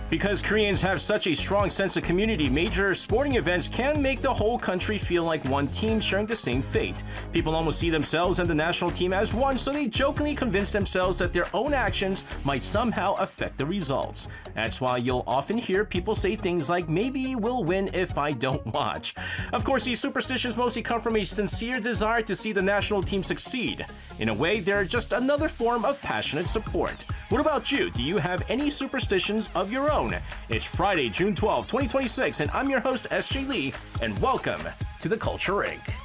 Because Koreans have such a strong sense of community, major sporting events can make the whole country feel like one team sharing the same fate. People almost see themselves and the national team as one, so they jokingly convince themselves that their own actions might somehow affect the results. That's why you'll often hear people say things like, maybe we'll win if I don't watch. Of course, these superstitions mostly come from a sincere desire to see the national team succeed. In a way, they're just another form of passionate support. What about you? Do you have any superstitions of your own? It's Friday, June 12, 2026, and I'm your host, SJ Lee, and welcome to the Culture Inc.